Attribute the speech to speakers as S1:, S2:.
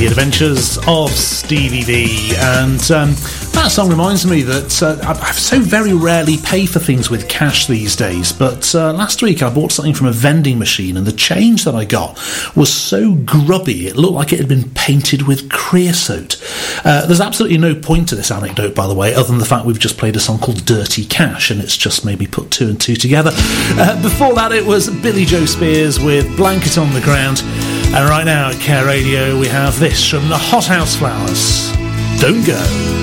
S1: Adventures of Stevie V, and that song reminds me that I so very rarely pay for things with cash these days, but last week I bought something from a vending machine and the change that I got was so grubby it looked like it had been painted with creosote. There's absolutely no point to this anecdote, by the way, other than the fact we've just played a song called Dirty Cash and it's just maybe put two and two together. Before that it was Billy Joe Spears with Blanket on the Ground. And right now at Care Radio we have this from the Hot House Flowers, Don't Go.